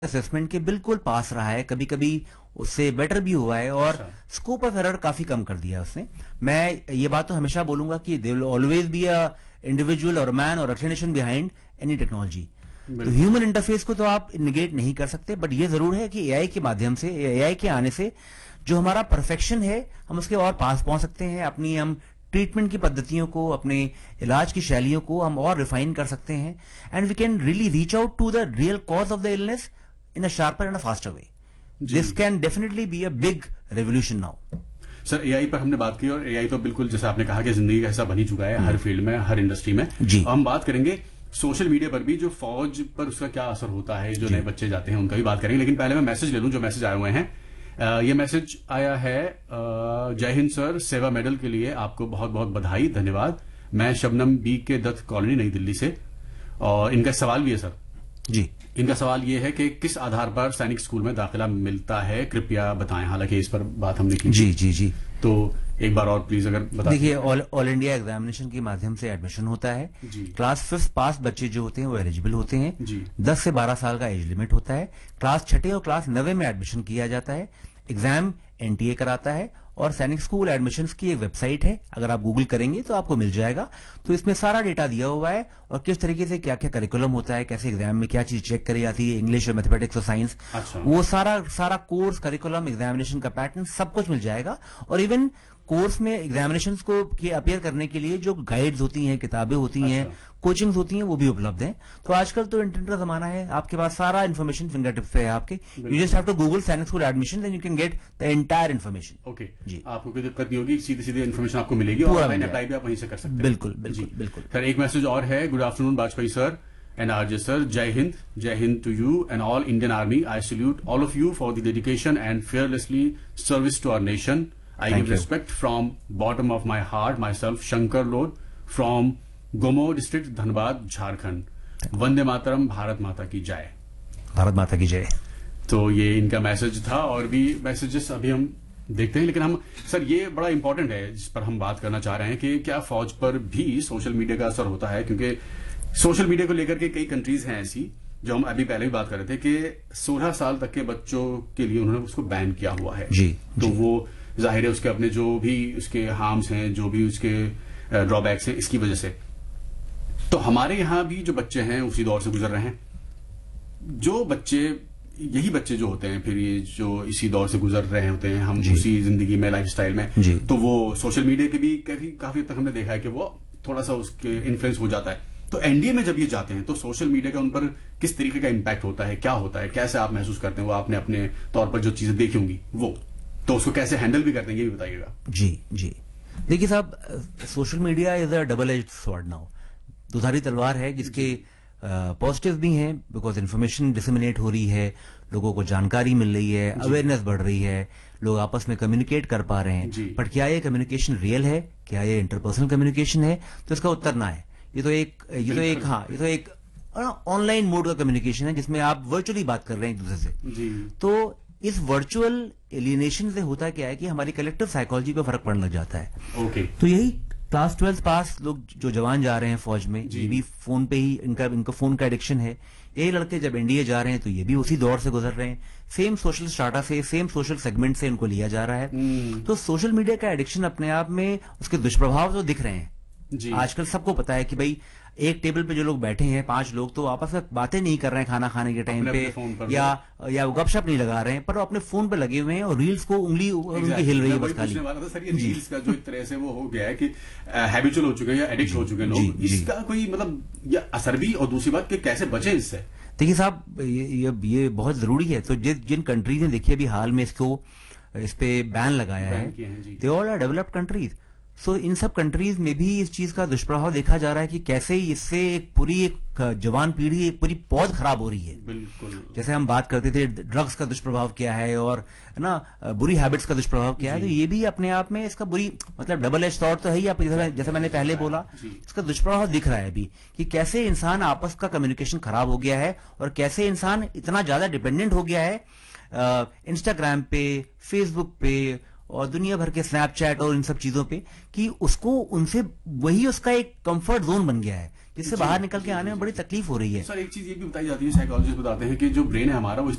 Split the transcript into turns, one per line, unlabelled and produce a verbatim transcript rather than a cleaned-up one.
Assessment के बिल्कुल पास रहा है, कभी कभी उससे बेटर भी हुआ है और स्कोप ऑफ एरर काफी कम कर दिया उसने। मैं ये बात तो हमेशा बोलूंगा कि they will always be a individual और मैन और एक्सप्लेनेशन बिहाइंड एनी टेक्नोलॉजी। तो ह्यूमन इंटरफेस को तो आप निगेट नहीं कर सकते, बट ये जरूर है कि एआई के माध्यम से, एआई के आने से जो हमारा परफेक्शन है हम उसके और पास पहुंच सकते हैं। अपनी हम ट्रीटमेंट की पद्धतियों को, अपने इलाज की शैलियों को हम और रिफाइन कर सकते हैं and we can really reach out to the real cause of the illness in a sharper and a faster way. This can definitely be a big revolution now.
Sir AI पर हमने बात की और AI तो बिल्कुल जैसा आपने कहा कि जिंदगी का हिस्सा बन ही चुका है हर फील्ड में, हर इंडस्ट्री में।
जी
हम बात करेंगे सोशल मीडिया पर भी जो फौज पर उसका क्या असर होता है, जो नए बच्चे जाते हैं उनका भी बात करेंगे। लेकिन पहले मैं मैसेज ले लूं जो मैसेज आए हुए हैं। ये मैसेज आया है, जय हिंद सर, सेवा मेडल के लिए आपको बहुत बहुत बधाई, धन्यवाद। मैं शबनम बी के दत्त कॉलोनी नई दिल्ली से, और इनका सवाल भी है सर।
जी
इनका सवाल यह है कि किस आधार पर सैनिक स्कूल में दाखिला मिलता है, कृपया बताएं। हालांकि इस पर बात हमने की
जी जी जी
तो एक बार और प्लीज अगर बता।
देखिए, ऑल ऑल इंडिया एग्जामिनेशन के माध्यम से एडमिशन होता है
जी।
क्लास फिफ्थ पास बच्चे जो होते हैं वो एलिजिबल होते हैं
जी।
दस से बारह साल का एज लिमिट होता है। क्लास छठे और क्लास नवे में एडमिशन किया जाता है। एग्जाम एनटीए कराता है और सैनिक स्कूल एडमिशन्स की एक वेबसाइट है, अगर आप गूगल करेंगे तो आपको मिल जाएगा। तो इसमें सारा डेटा दिया हुआ है और किस तरीके से क्या क्या करिकुलम होता है, कैसे एग्जाम में क्या चीज चेक करी जाती है, इंग्लिश और मैथमेटिक्स और साइंस, वो सारा सारा कोर्स, करिकुलम, एग्जामिनेशन का पैटर्न सब कुछ मिल जाएगा। और इवन कोर्स में एग्जामिनेशन को के अपियर करने के लिए जो गाइड्स होती हैं, किताबें होती हैं, कोचिंग्स होती हैं, वो भी उपलब्ध हैं। तो आजकल तो इंटरनेट का जमाना है, आपके पास सारा इन्फॉर्मेशन फिंगर टिप्स पे है आपके। You just have to Google सैनिक school admission and you can get the entire information.
Okay
जी,
आपको कोई दिक्कत नहीं होगी, सीधी सीधी इन्फॉर्मेशन आपको मिलेगी और ऑनलाइन अप्लाई भी आप वहीं से कर सकते हैं।
बिल्कुल बिल्कुल बिल्कुल।
सर एक मैसेज और है, good afternoon Vajpayee sir and R J sir, Jai Hind, Jai Hind to you and all Indian Army. I salute all of you for the dedication and fearlessly service to our nation. I
Thank
give
you.
respect from bottom of my heart, myself, Shankar Lord, from Gomo district, Dhanbad, Jharkhand. Vande Mataram, Bharat माता की जय।
भारत माता की जय।
तो ये इनका message था और भी मैसेजेस अभी हम देखते हैं। लेकिन हम सर ये बड़ा इंपॉर्टेंट है जिस पर हम बात करना चाह रहे हैं कि क्या फौज पर भी सोशल मीडिया का असर होता है, क्योंकि सोशल मीडिया को लेकर के कई कंट्रीज हैं ऐसी, जो हम अभी पहले भी बात कर रहे थे कि सोलह साल तक के बच्चों के लिए उन्होंने उसको बैन किया हुआ है।
जी,
तो
जी।
वो जाहिर है उसके अपने जो भी उसके हार्म्स हैं, जो भी उसके ड्रॉबैक्स हैं, इसकी वजह से। तो हमारे यहां भी जो बच्चे हैं उसी दौर से गुजर रहे हैं। जो बच्चे, यही बच्चे जो होते हैं फिर ये जो इसी दौर से गुजर रहे होते हैं, हम उसी जिंदगी में, लाइफ स्टाइल में, तो वो सोशल मीडिया के भी काफी काफी तक हमने देखा है कि वो थोड़ा सा उसके इन्फ्लुएंस हो जाता है। तो एनडीए में जब ये जाते हैं तो सोशल मीडिया का उन पर किस तरीके का इम्पैक्ट होता है, क्या होता है, कैसे आप महसूस करते हैं? वो आपने अपने तौर पर जो चीजें देखी होंगी वो, तो उसको कैसे हैंडल भी करते हैं ये भी बताइएगा।
जी जी। देखिए साहब, social media is a double edged sword now, दुधारी तलवार है जिसके पॉजिटिव भी हैं, बिकॉज इन्फॉर्मेशन डिसेमिनेट हो रही है, लोगों को जानकारी मिल रही है, अवेयरनेस बढ़ रही है, लोग आपस में कम्युनिकेट कर पा रहे हैं। बट क्या ये कम्युनिकेशन रियल है, क्या ये इंटरपर्सनल कम्युनिकेशन है? तो इसका उत्तर ना है। ये तो एक ये तो एक हाँ ये तो एक ऑनलाइन मोड का कम्युनिकेशन है जिसमें आप वर्चुअली बात कर रहे हैं एक दूसरे से।
जी।
तो इस वर्चुअल एलिनेशन से होता क्या है कि हमारी कलेक्टिव साइकोलॉजी पे फर्क पड़ने लग जाता है।
ओके।
तो यही क्लास ट्वेल्थ पास लोग जो जवान जा रहे हैं फौज में, ये भी फोन पे ही इनका इनका फोन का एडिक्शन है। यही लड़के जब एनडीए जा रहे हैं तो ये भी उसी दौर से गुजर रहे हैं। सेम सोशल स्टाटा से, सेम सोशल सेगमेंट से इनको लिया जा रहा है। तो सोशल मीडिया का एडिक्शन अपने आप में उसके दुष्प्रभाव तो दिख रहे हैं।
जी।
आजकल सबको पता है कि भाई एक टेबल पे जो लोग बैठे हैं, पांच लोग, तो आपस में बातें नहीं कर रहे हैं खाना खाने के टाइम पे, या या गपशप नहीं लगा रहे हैं, पर वो अपने फोन पे लगे हुए हैं और रील्स को उंगली उनकी हिल रही है बस खाली।
सर ये रील्स का जो एक तरह से वो हो गया है कि हैबिचुअल हो चुके हैं या एडिक्ट हो चुके हैं लोग, इसका कोई मतलब या असर भी, और दूसरी बात कि कैसे बचें इससे?
देखिए साहब, ये ये ये बहुत जरूरी है। तो जिन कंट्रीज ने देखिए अभी हाल में इसको इस पे बैन लगाया है, they all are developed countries. सो इन सब कंट्रीज में भी इस चीज का दुष्प्रभाव देखा जा रहा है कि कैसे इससे एक पूरी एक जवान पीढ़ी, एक पूरी पौध खराब हो रही है।
बिल्कुल।
जैसे हम बात करते थे ड्रग्स का दुष्प्रभाव क्या है और है ना बुरी हैबिट्स का दुष्प्रभाव क्या है, तो ये भी अपने आप में इसका बुरी मतलब डबल एज थॉट तो है ही। आप जैसे मैंने पहले बोला, इसका दुष्प्रभाव दिख रहा है अभी कि कैसे इंसान आपस का कम्युनिकेशन खराब हो गया है और कैसे इंसान इतना ज्यादा डिपेंडेंट हो गया है इंस्टाग्राम पे, फेसबुक पे और दुनिया भर के स्नैपचैट और इन सब चीजों पे, कि उसको उनसे वही उसका एक कंफर्ट जोन बन गया है जिससे बाहर निकल के आने में बड़ी तकलीफ हो रही है।
सर एक चीज ये भी बताई जाती है, साइकोलॉजिस्ट बताते हैं कि जो ब्रेन है हमारा वो